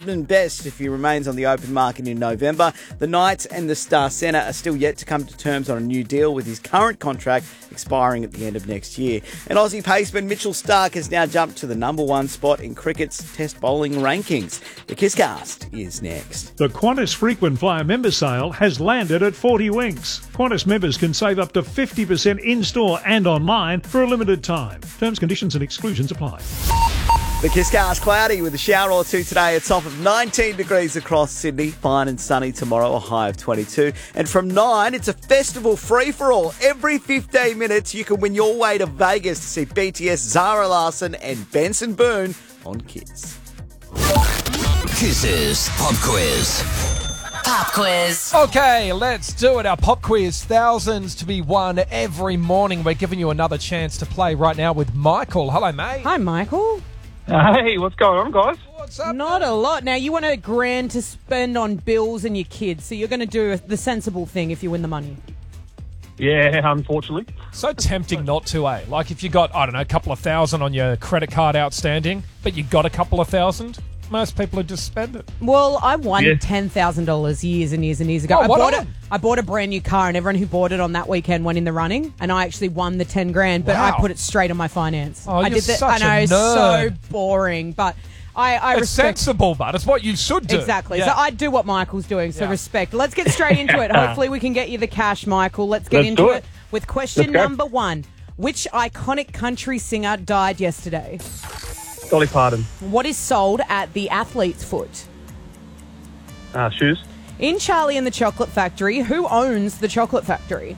Carlton best if he remains on the open market in November. The Knights and the Star Centre are still yet to come to terms on a new deal, with his current contract expiring at the end of next year. And Aussie paceman Mitchell Starc has now jumped to the number one spot in cricket's test bowling rankings. The Kisscast is next. The Qantas Frequent Flyer member sale has landed at 40 Winks. Qantas members can save up to 50% in-store and online for a limited time. Terms, conditions and exclusions apply. The Kisscast cloudy with a shower or two today. A top of 19 degrees across Sydney. Fine and sunny tomorrow, a high of 22. And from 9, it's a festival free-for-all. Every 15 minutes, you can win your way to Vegas to see BTS, Zara Larsson and Benson Boone on Kiss. Kiss's Pop Quiz. Pop quiz. Okay, let's do it. Our pop quiz, thousands to be won every morning. We're giving you another chance to play right now with Michael. Hello, mate. Hi, Michael. Hey, what's going on, guys? What's up? Not a lot. Now, you want $1,000 to spend on bills and your kids, so you're going to do the sensible thing if you win the money. Yeah, unfortunately. So tempting not to, eh? Like if you got, I don't know, a couple of thousand on your credit card outstanding, but you got a couple of thousand, most people would just spend it. Well, I won $10,000 years and years and years ago. Oh, I bought a brand new car, and everyone who bought it on that weekend went in the running, and I actually won the $10,000, but Wow. I put it straight on my finance. Oh, I you're did that. such I know, a so nerd. boring, but I It's respect. sensible, but it's what you should do. Exactly. Yeah. So I do what Michael's doing, so Yeah. respect. Let's get straight into it. Hopefully we can get you the cash, Michael. Let's get Let's into do it it. with question Let's go. number 1. Which iconic country singer died yesterday? Dolly Parton. What is sold at the Athlete's Foot? Shoes. In Charlie and the Chocolate Factory, who owns the chocolate factory?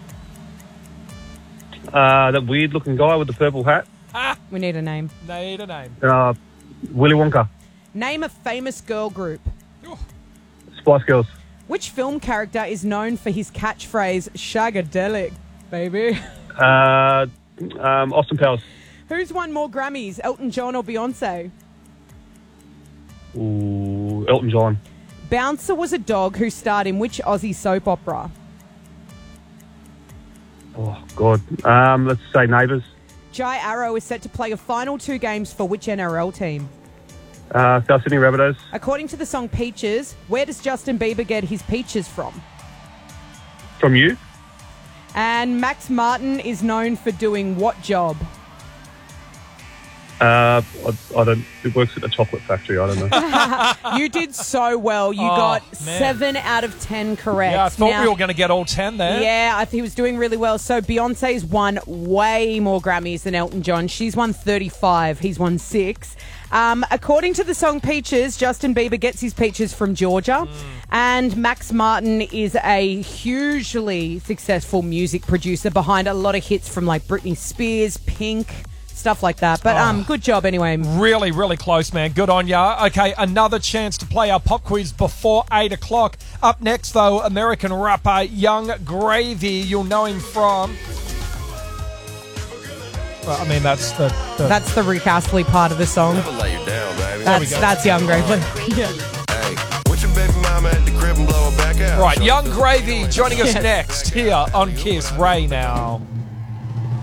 That weird-looking guy with the purple hat. We need a name. Need a name. Willy Wonka. Name a famous girl group. Spice Girls. Which film character is known for his catchphrase, shagadelic, baby? Austin Powers. Who's won more Grammys, Elton John or Beyonce? Ooh, Elton John. Bouncer was a dog who starred in which Aussie soap opera? Oh, God. Let's say Neighbours. Jai Arrow is set to play a final 2 games for which NRL team? South Sydney Rabbitohs. According to the song Peaches, where does Justin Bieber get his peaches from? From you. And Max Martin is known for doing what job? I don't. It works at the chocolate factory. I don't know. You did so well. You got 7 out of 10 correct. Yeah, I thought Now- we were going to get all 10 there. Yeah, I think he was doing really well. So Beyonce's won way more Grammys than Elton John. She's won 35. He's won 6. According to the song Peaches, Justin Bieber gets his peaches from Georgia. And Max Martin is a hugely successful music producer behind a lot of hits from like Britney Spears, Pink, stuff like that. But good job anyway. Really, really close, man. Good on ya. Okay, another chance to play our pop quiz before 8 o'clock. Up next, though, American rapper Young Gravy. You'll know him from... Well, I mean, that's the... That's the Rick Astley part of the song. Never lay you down, baby. That's Young Gravely. Hey, with your baby mama at the crib and blow her back out. Right, Young Gravy joining us next here on Kiss. Ray now.